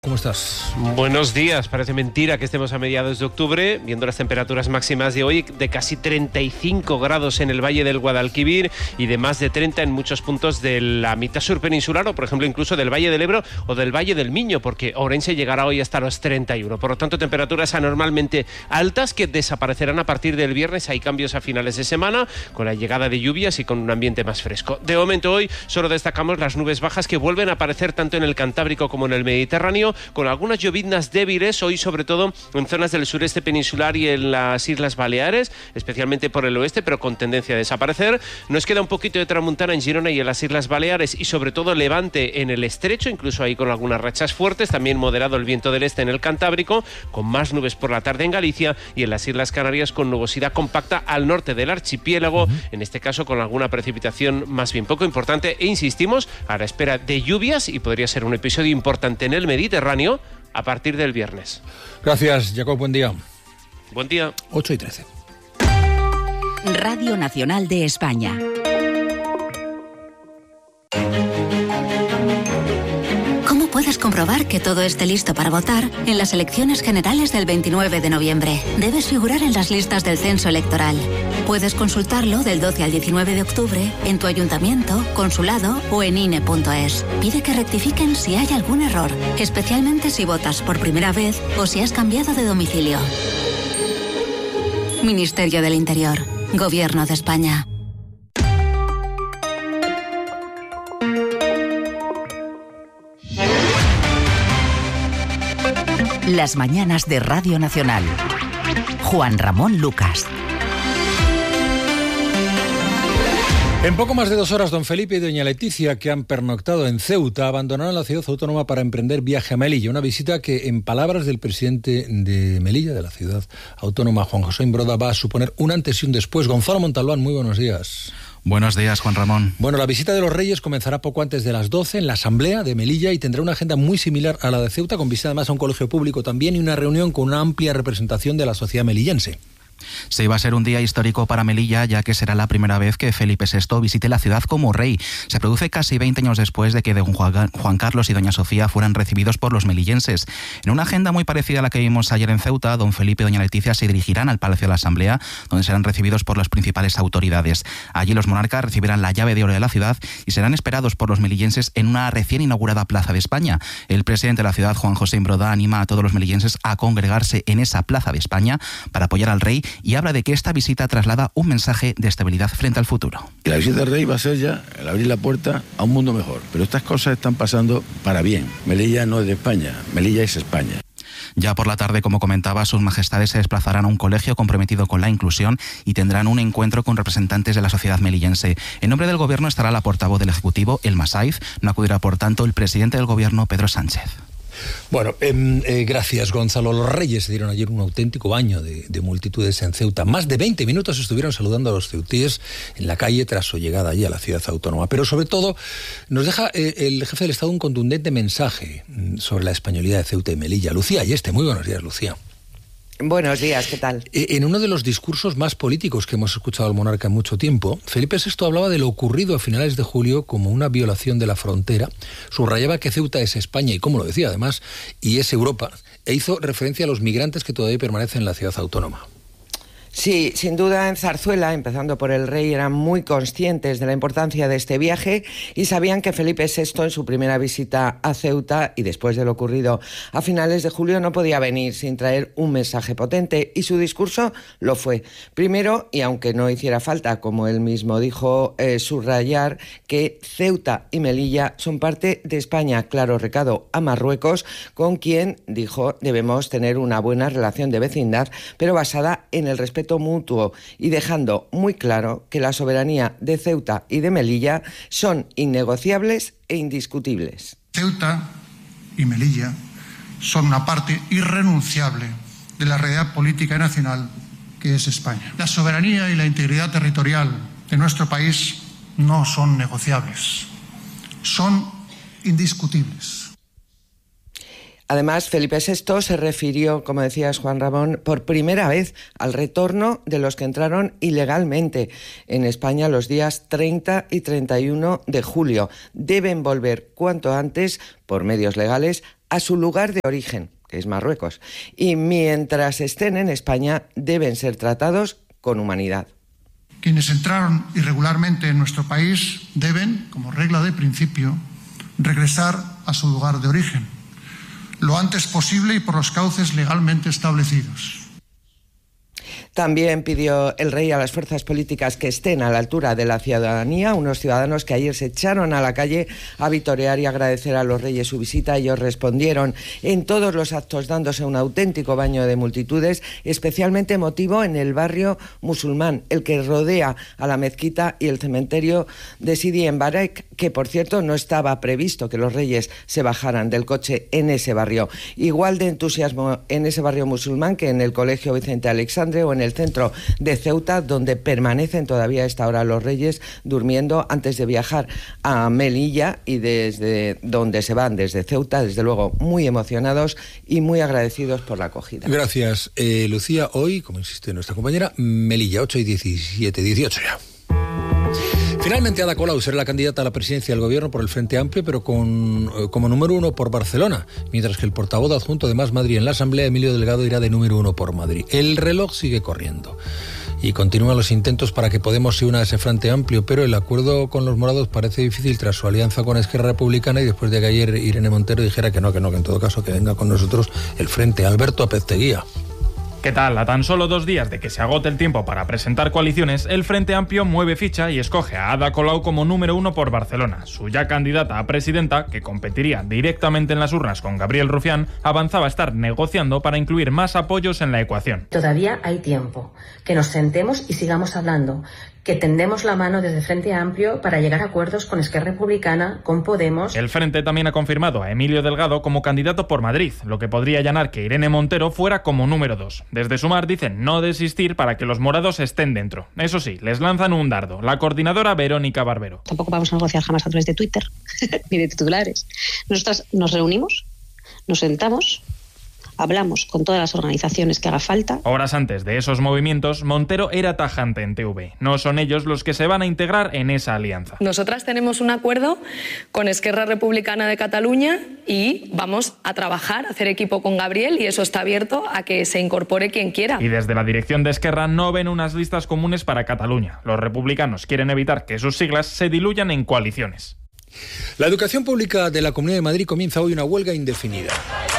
¿Cómo estás? Buenos días. Parece mentira que estemos a mediados de octubre, viendo las temperaturas máximas de hoy de casi 35 grados en el Valle del Guadalquivir y de más de 30 en muchos puntos de la mitad sur peninsular o, por ejemplo, incluso del Valle del Ebro o del Valle del Miño, porque Ourense llegará hoy hasta los 31. Por lo tanto, temperaturas anormalmente altas que desaparecerán a partir del viernes. Hay cambios a finales de semana con la llegada de lluvias y con un ambiente más fresco. De momento hoy solo destacamos las nubes bajas que vuelven a aparecer tanto en el Cantábrico como en el Mediterráneo, con algunas lloviznas débiles, hoy sobre todo en zonas del sureste peninsular y en las Islas Baleares, especialmente por el oeste, pero con tendencia a desaparecer. Nos queda un poquito de tramuntana en Girona y en las Islas Baleares y sobre todo levante en el estrecho, incluso ahí con algunas rachas fuertes, también moderado el viento del este en el Cantábrico, con más nubes por la tarde en Galicia y en las Islas Canarias con nubosidad compacta al norte del archipiélago, en este caso con alguna precipitación más bien poco importante e insistimos a la espera de lluvias y podría ser un episodio importante en el Mediterráneo a partir del viernes. Gracias, Jacob. Buen día. Buen día. 8:13. Radio Nacional de España. ¿Cómo puedes comprobar que todo esté listo para votar en las elecciones generales del 29 de noviembre? Debes figurar en las listas del censo electoral. Puedes consultarlo del 12 al 19 de octubre en tu ayuntamiento, consulado o en INE.es. Pide que rectifiquen si hay algún error, especialmente si votas por primera vez o si has cambiado de domicilio. Ministerio del Interior. Gobierno de España. Las mañanas de Radio Nacional. Juan Ramón Lucas. En poco más de 2 horas, don Felipe y doña Leticia, que han pernoctado en Ceuta, abandonaron la ciudad autónoma para emprender viaje a Melilla. Una visita que, en palabras del presidente de Melilla, de la ciudad autónoma, Juan José Imbroda, va a suponer un antes y un después. Gonzalo Montalbán, muy buenos días. Buenos días, Juan Ramón. Bueno, la visita de los Reyes comenzará poco antes de las 12 en la Asamblea de Melilla y tendrá una agenda muy similar a la de Ceuta, con visita además a un colegio público también y una reunión con una amplia representación de la sociedad melillense. Sí, va a ser un día histórico para Melilla, ya que será la primera vez que Felipe VI visite la ciudad como rey. Se produce casi 20 años después de que don Juan Carlos y doña Sofía fueran recibidos por los melillenses. En una agenda muy parecida a la que vimos ayer en Ceuta, don Felipe y doña Leticia se dirigirán al Palacio de la Asamblea, donde serán recibidos por las principales autoridades. Allí los monarcas recibirán la llave de oro de la ciudad y serán esperados por los melillenses en una recién inaugurada Plaza de España. El presidente de la ciudad, Juan José Imbroda, anima a todos los melillenses a congregarse en esa Plaza de España para apoyar al rey y habla de que esta visita traslada un mensaje de estabilidad frente al futuro. La visita del rey va a ser ya el abrir la puerta a un mundo mejor, pero estas cosas están pasando para bien. Melilla no es de España, Melilla es España. Ya por la tarde, como comentaba, sus majestades se desplazarán a un colegio comprometido con la inclusión y tendrán un encuentro con representantes de la sociedad melillense. En nombre del gobierno estará la portavoz del Ejecutivo, Elma Saiz. No acudirá, por tanto, el presidente del gobierno, Pedro Sánchez. Bueno, gracias, Gonzalo. Los Reyes se dieron ayer un auténtico baño de multitudes en Ceuta. Más de 20 minutos estuvieron saludando a los ceutíes en la calle tras su llegada allí a la ciudad autónoma. Pero sobre todo nos deja el jefe del Estado un contundente mensaje sobre la españolidad de Ceuta y Melilla. Lucía Ayeste, muy buenos días, Lucía. Buenos días, ¿qué tal? En uno de los discursos más políticos que hemos escuchado al monarca en mucho tiempo, Felipe VI hablaba de lo ocurrido a finales de julio como una violación de la frontera, subrayaba que Ceuta es España y, como lo decía además, y es Europa, e hizo referencia a los migrantes que todavía permanecen en la ciudad autónoma. Sí, sin duda en Zarzuela, empezando por el rey, eran muy conscientes de la importancia de este viaje y sabían que Felipe VI en su primera visita a Ceuta y después de lo ocurrido a finales de julio no podía venir sin traer un mensaje potente y su discurso lo fue. Primero, y aunque no hiciera falta, como él mismo dijo, subrayar que Ceuta y Melilla son parte de España. Claro recado a Marruecos, con quien, dijo, debemos tener una buena relación de vecindad, pero basada en el respeto mutuo y dejando muy claro que la soberanía de Ceuta y de Melilla son innegociables e indiscutibles. Ceuta y Melilla son una parte irrenunciable de la realidad política y nacional que es España. La soberanía y la integridad territorial de nuestro país no son negociables, son indiscutibles. Además, Felipe VI se refirió, como decías, Juan Ramón, por primera vez al retorno de los que entraron ilegalmente en España los días 30 y 31 de julio. Deben volver cuanto antes, por medios legales, a su lugar de origen, que es Marruecos, y mientras estén en España deben ser tratados con humanidad. Quienes entraron irregularmente en nuestro país deben, como regla de principio, regresar a su lugar de origen, lo antes posible y por los cauces legalmente establecidos. También pidió el rey a las fuerzas políticas que estén a la altura de la ciudadanía, unos ciudadanos que ayer se echaron a la calle a vitorear y agradecer a los reyes su visita. Ellos respondieron en todos los actos dándose un auténtico baño de multitudes, especialmente emotivo en el barrio musulmán, el que rodea a la mezquita y el cementerio de Sidi en Barek, que por cierto no estaba previsto que los reyes se bajaran del coche en ese barrio. Igual de entusiasmo en ese barrio musulmán que en el Colegio Vicente Alexandre o en el centro de Ceuta, donde permanecen todavía a esta hora los reyes durmiendo antes de viajar a Melilla, y desde donde se van, desde Ceuta, desde luego muy emocionados y muy agradecidos por la acogida. Gracias, Lucía. Hoy, como insiste nuestra compañera, Melilla, 8:17, 18 ya. Finalmente Ada Colau será la candidata a la presidencia del gobierno por el Frente Amplio, pero como número 1 por Barcelona, mientras que el portavoz adjunto de Más Madrid en la Asamblea, Emilio Delgado, irá de número 1 por Madrid. El reloj sigue corriendo y continúan los intentos para que Podemos se una a ese Frente Amplio, pero el acuerdo con los morados parece difícil tras su alianza con Esquerra Republicana y después de que ayer Irene Montero dijera que no, que en todo caso que venga con nosotros el Frente. Alberto Apezteguía. ¿Qué tal? A tan solo 2 días de que se agote el tiempo para presentar coaliciones, el Frente Amplio mueve ficha y escoge a Ada Colau como número 1 por Barcelona. Su ya candidata a presidenta, que competiría directamente en las urnas con Gabriel Rufián, avanzaba a estar negociando para incluir más apoyos en la ecuación. Todavía hay tiempo. Que nos sentemos y sigamos hablando. Que tendemos la mano desde Frente Amplio para llegar a acuerdos con Esquerra Republicana, con Podemos. El Frente también ha confirmado a Emilio Delgado como candidato por Madrid, lo que podría allanar que Irene Montero fuera como número 2. Desde Sumar dicen no desistir para que los morados estén dentro. Eso sí, les lanzan un dardo. La coordinadora Verónica Barbero. Tampoco vamos a negociar jamás a través de Twitter ni de titulares. Nosotras nos reunimos, nos sentamos, hablamos con todas las organizaciones que haga falta. Horas antes de esos movimientos, Montero era tajante en TV. No son ellos los que se van a integrar en esa alianza. Nosotras tenemos un acuerdo con Esquerra Republicana de Cataluña y vamos a trabajar, a hacer equipo con Gabriel, y eso está abierto a que se incorpore quien quiera. Y desde la dirección de Esquerra no ven unas listas comunes para Cataluña. Los republicanos quieren evitar que sus siglas se diluyan en coaliciones. La educación pública de la Comunidad de Madrid comienza hoy una huelga indefinida.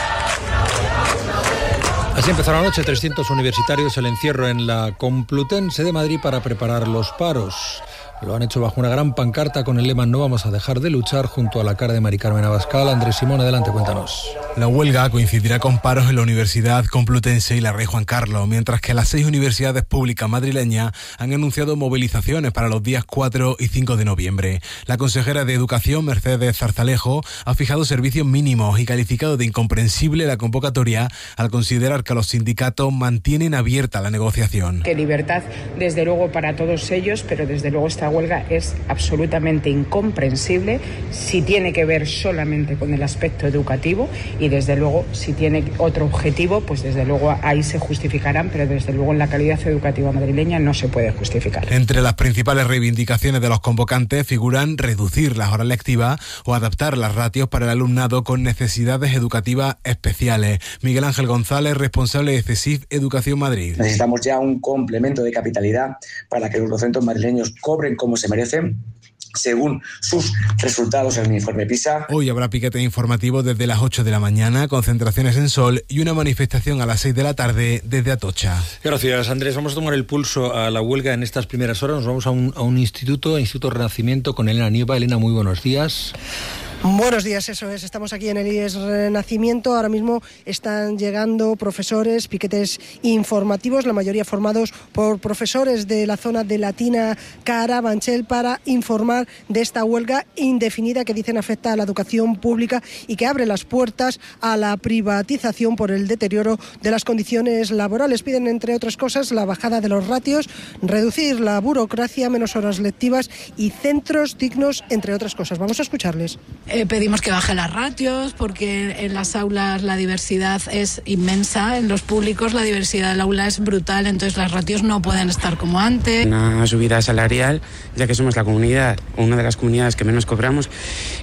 Así empezó la noche 300 universitarios el encierro en la Complutense de Madrid para preparar los paros. Lo han hecho bajo una gran pancarta con el lema "No vamos a dejar de luchar", junto a la cara de Mari Carmen Abascal. Andrés Simón, adelante, cuéntanos. La huelga coincidirá con paros en la Universidad Complutense y la Rey Juan Carlos, mientras que las 6 universidades públicas madrileñas han anunciado movilizaciones para los días 4 y 5 de noviembre. La consejera de Educación, Mercedes Zarzalejo, ha fijado servicios mínimos y calificado de incomprensible la convocatoria al considerar que los sindicatos mantienen abierta la negociación. Que libertad, desde luego, para todos ellos, pero desde luego esta huelga es absolutamente incomprensible si tiene que ver solamente con el aspecto educativo, y desde luego si tiene otro objetivo, pues desde luego ahí se justificarán, pero desde luego en la calidad educativa madrileña no se puede justificar. Entre las principales reivindicaciones de los convocantes figuran reducir las horas lectivas o adaptar las ratios para el alumnado con necesidades educativas especiales. Miguel Ángel González, responsable de CESIF Educación Madrid. Necesitamos ya un complemento de capitalidad para que los docentes madrileños cobren como se merecen, según sus resultados en el informe PISA. Hoy habrá piquete informativo desde las 8 de la mañana, concentraciones en Sol y una manifestación a las 6 de la tarde desde Atocha. Gracias, Andrés. Vamos a tomar el pulso a la huelga en estas primeras horas. Nos vamos a un Instituto Renacimiento con Elena Nieva. Elena, muy buenos días. Buenos días, eso es. Estamos aquí en el IES Renacimiento. Ahora mismo están llegando profesores, piquetes informativos, la mayoría formados por profesores de la zona de Latina, Carabanchel, para informar de esta huelga indefinida que dicen afecta a la educación pública y que abre las puertas a la privatización por el deterioro de las condiciones laborales. Piden, entre otras cosas, la bajada de los ratios, reducir la burocracia, menos horas lectivas y centros dignos, entre otras cosas. Vamos a escucharles. Pedimos que baje las ratios porque en las aulas la diversidad es inmensa, en los públicos la diversidad del aula es brutal, entonces las ratios no pueden estar como antes. Una subida salarial, ya que somos la comunidad, una de las comunidades que menos cobramos,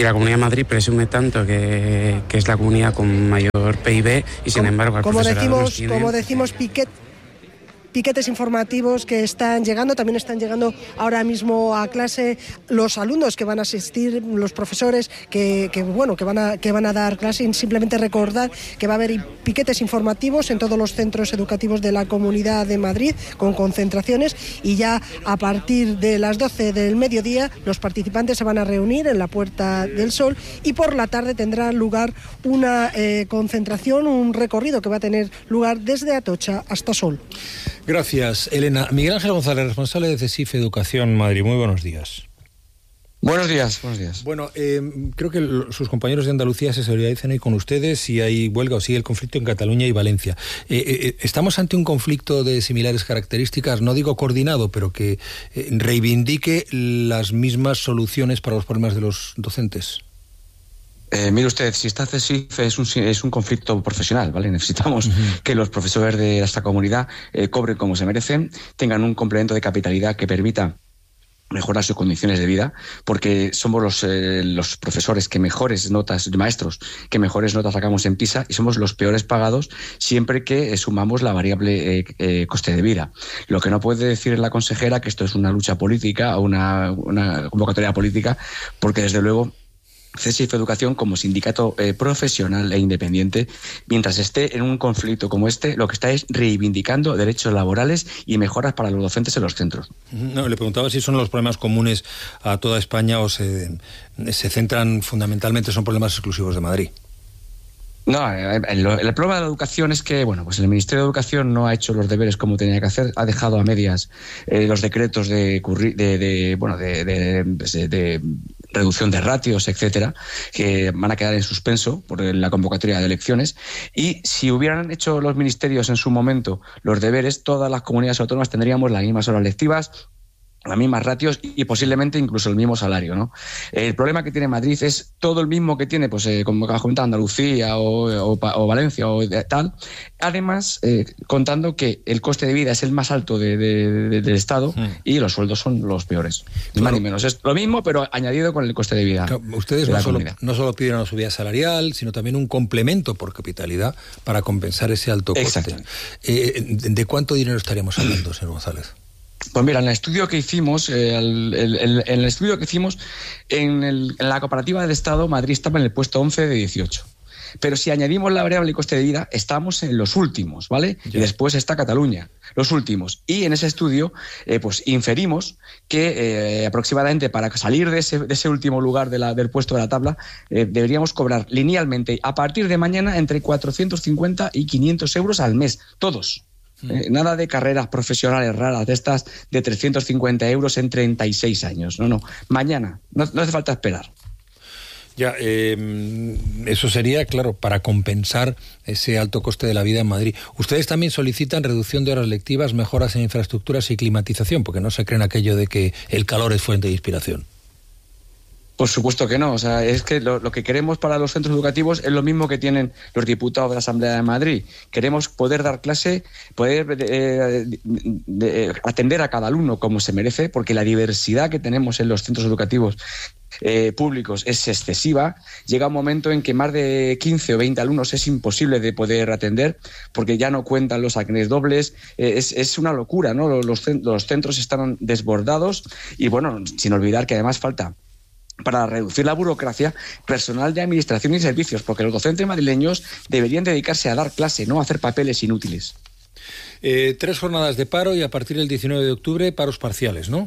Y la Comunidad de Madrid presume tanto que es la comunidad con mayor PIB y sin embargo al profesorado como decimos, piquetes informativos que están llegando, también están llegando ahora mismo a clase los alumnos que van a asistir, los profesores que van a dar clase, y simplemente recordar que va a haber piquetes informativos en todos los centros educativos de la Comunidad de Madrid con concentraciones, y ya a partir de las 12 del mediodía los participantes se van a reunir en la Puerta del Sol, y por la tarde tendrá lugar una concentración, un recorrido que va a tener lugar desde Atocha hasta Sol. Gracias, Elena. Miguel Ángel González, responsable de CESIF Educación Madrid. Muy buenos días. Buenos días, buenos días. Bueno, creo que sus compañeros de Andalucía se solidarizan hoy con ustedes si hay huelga o sigue el conflicto en Cataluña y Valencia. ¿Estamos ante un conflicto de similares características? No digo coordinado, pero que reivindique las mismas soluciones para los problemas de los docentes. Mire usted, si está CESIF es un conflicto profesional, ¿vale? Necesitamos que los profesores de esta comunidad cobren como se merecen, tengan un complemento de capitalidad que permita mejorar sus condiciones de vida, porque somos los profesores que mejores notas, maestros, que mejores notas sacamos en PISA, y somos los peores pagados siempre que sumamos la variable coste de vida. Lo que no puede decir la consejera que esto es una lucha política o una convocatoria política, porque desde luego CESIF Educación, como sindicato profesional e independiente, mientras esté en un conflicto como este, lo que está es reivindicando derechos laborales y mejoras para los docentes en los centros. No, le preguntaba si son los problemas comunes a toda España o se centran fundamentalmente, son problemas exclusivos de Madrid. No, el problema de la educación es que, bueno, pues el Ministerio de Educación no ha hecho los deberes como tenía que hacer, ha dejado a medias los decretos de reducción de ratios, etcétera, que van a quedar en suspenso por la convocatoria de elecciones. Y si hubieran hecho los ministerios en su momento los deberes, todas las comunidades autónomas tendríamos las mismas horas lectivas, las mismas ratios y posiblemente incluso el mismo salario, ¿no? El problema que tiene Madrid es todo el mismo que tiene, pues como has comentado, Andalucía o Valencia o tal. Además, contando que el coste de vida es el más alto del Estado y los sueldos son los peores. Ni más ni menos. Es lo mismo, pero añadido con el coste de vida. Ustedes no solo piden una subida salarial, sino también un complemento por capitalidad para compensar ese alto coste. ¿De cuánto dinero estaríamos hablando, señor González? Pues mira, en el estudio que hicimos, en la comparativa del Estado, Madrid estaba en el puesto 11 de 18. Pero si añadimos la variable y coste de vida, estamos en los últimos, ¿vale? Y después está Cataluña, los últimos. Y en ese estudio, pues inferimos que aproximadamente para salir de ese último lugar del puesto de la tabla, deberíamos cobrar linealmente a partir de mañana entre 450 y 500 euros al mes, todos. Nada de carreras profesionales raras de estas de 350 euros en 36 años. No. Mañana. No hace falta esperar. Ya, eso sería, claro, para compensar ese alto coste de la vida en Madrid. Ustedes también solicitan reducción de horas lectivas, mejoras en infraestructuras y climatización, porque no se creen aquello de que el calor es fuente de inspiración. Por supuesto que no. O sea, es que lo que queremos para los centros educativos es lo mismo que tienen los diputados de la Asamblea de Madrid. Queremos poder dar clase, poder atender a cada alumno como se merece, porque la diversidad que tenemos en los centros educativos públicos es excesiva. Llega un momento en que más de 15 o 20 alumnos es imposible de poder atender porque ya no cuentan los acnés dobles. Es una locura, ¿no? Los centros están desbordados y, bueno, sin olvidar que además falta, para reducir la burocracia, personal de administración y servicios, porque los docentes madrileños deberían dedicarse a dar clase, no a hacer papeles inútiles. 3 jornadas de paro y a partir del 19 de octubre paros parciales, ¿no?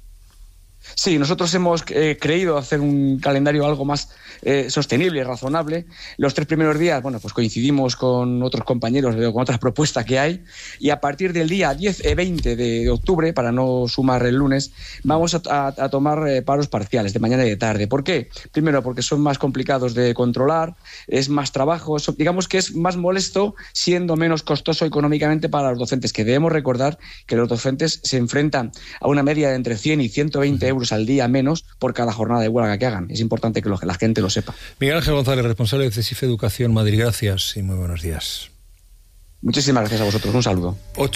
Sí, nosotros hemos creído hacer un calendario algo más sostenible y razonable. Los 3 primeros días, bueno, pues coincidimos con otros compañeros, con otras propuestas que hay, y a partir del día 20 de octubre, para no sumar el lunes, vamos a tomar paros parciales de mañana y de tarde. ¿Por qué? Primero, porque son más complicados de controlar, es más trabajo, digamos que es más molesto, siendo menos costoso económicamente para los docentes, que debemos recordar que los docentes se enfrentan a una media de entre 100 y 120 euros al día menos por cada jornada de huelga que hagan. Es importante que la gente lo sepa. Miguel Ángel González, responsable de CESIF Educación Madrid, gracias y muy buenos días. Muchísimas gracias a vosotros. Un saludo.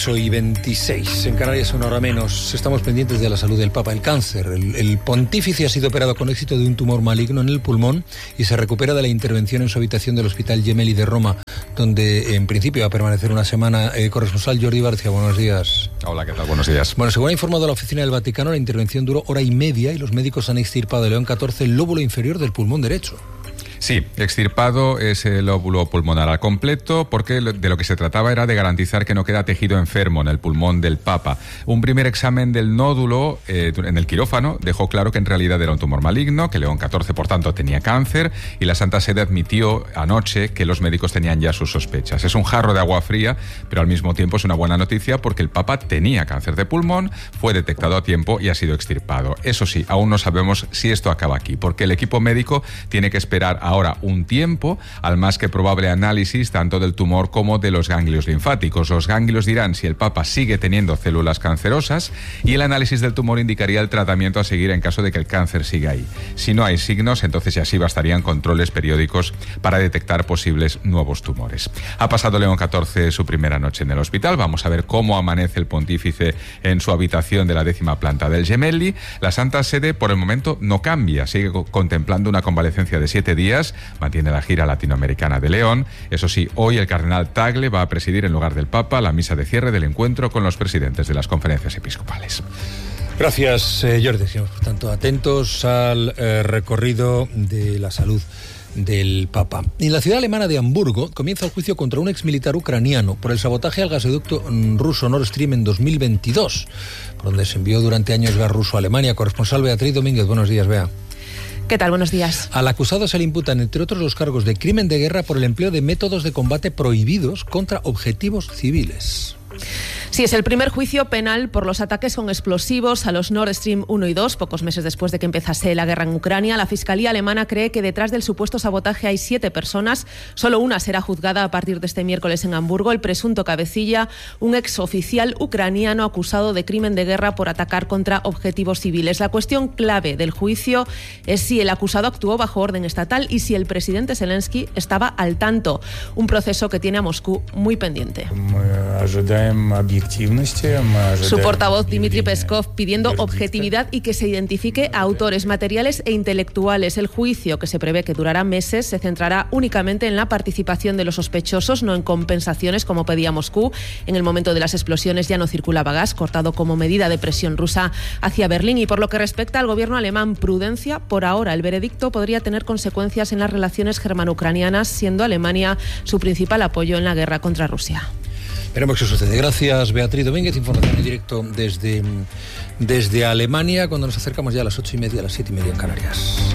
8:26. En Canarias, una hora menos. Estamos pendientes de la salud del Papa. El cáncer. El pontífice ha sido operado con éxito de un tumor maligno en el pulmón y se recupera de la intervención en su habitación del Hospital Gemelli de Roma, donde en principio va a permanecer una semana. Corresponsal Jordi Barcia, buenos días. Hola, ¿qué tal? Buenos días. Bueno, según ha informado la Oficina del Vaticano, la intervención duró 1:30 y los médicos han extirpado de León XIV el lóbulo inferior del pulmón derecho. Sí, extirpado es el lóbulo pulmonar al completo, porque de lo que se trataba era de garantizar que no queda tejido enfermo en el pulmón del Papa. Un primer examen del nódulo en el quirófano dejó claro que en realidad era un tumor maligno, que León XIV por tanto tenía cáncer, y la Santa Sede admitió anoche que los médicos tenían ya sus sospechas. Es un jarro de agua fría, pero al mismo tiempo es una buena noticia porque el Papa tenía cáncer de pulmón, fue detectado a tiempo y ha sido extirpado. Eso sí, aún no sabemos si esto acaba aquí, porque el equipo médico tiene que esperar ahora un tiempo al más que probable análisis tanto del tumor como de los ganglios linfáticos. Los ganglios dirán si el Papa sigue teniendo células cancerosas y el análisis del tumor indicaría el tratamiento a seguir en caso de que el cáncer siga ahí. Si no hay signos, entonces ya sí bastarían controles periódicos para detectar posibles nuevos tumores. Ha pasado León XIV su primera noche en el hospital. Vamos a ver cómo amanece el pontífice en su habitación de la 10ª planta del Gemelli. La Santa Sede por el momento no cambia, sigue contemplando una convalecencia de 7 días. Mantiene la gira latinoamericana de León. Eso sí, hoy el cardenal Tagle va a presidir en lugar del Papa la misa de cierre del encuentro con los presidentes de las conferencias episcopales. Gracias, Jordi. Sigamos, por tanto, atentos al recorrido de la salud del Papa. En la ciudad alemana de Hamburgo comienza el juicio contra un exmilitar ucraniano por el sabotaje al gasoducto ruso Nord Stream en 2022, por donde se envió durante años gas ruso a Alemania. Corresponsal Beatriz Domínguez, buenos días, Bea. ¿Qué tal? Buenos días. Al acusado se le imputan, entre otros, los cargos de crimen de guerra por el empleo de métodos de combate prohibidos contra objetivos civiles. Sí, es el primer juicio penal por los ataques con explosivos a los Nord Stream 1 y 2, pocos meses después de que empezase la guerra en Ucrania. La Fiscalía alemana cree que detrás del supuesto sabotaje hay 7 personas. Solo una será juzgada a partir de este miércoles en Hamburgo. El presunto cabecilla, un exoficial ucraniano acusado de crimen de guerra por atacar contra objetivos civiles. La cuestión clave del juicio es si el acusado actuó bajo orden estatal y si el presidente Zelensky estaba al tanto. Un proceso que tiene a Moscú muy pendiente. Su portavoz Dmitry Peskov pidiendo objetividad y que se identifique a autores materiales e intelectuales. El juicio, que se prevé que durará meses, se centrará únicamente en la participación de los sospechosos, no en compensaciones como pedía Moscú. En el momento de las explosiones ya no circulaba gas, cortado como medida de presión rusa hacia Berlín. Y por lo que respecta al gobierno alemán, prudencia por ahora. El veredicto podría tener consecuencias en las relaciones germano-ucranianas, siendo Alemania su principal apoyo en la guerra contra Rusia. Veremos qué sucede. Gracias, Beatriz Domínguez. Información en directo desde Alemania, cuando nos acercamos ya a las 8:30, a las 7:30 en Canarias.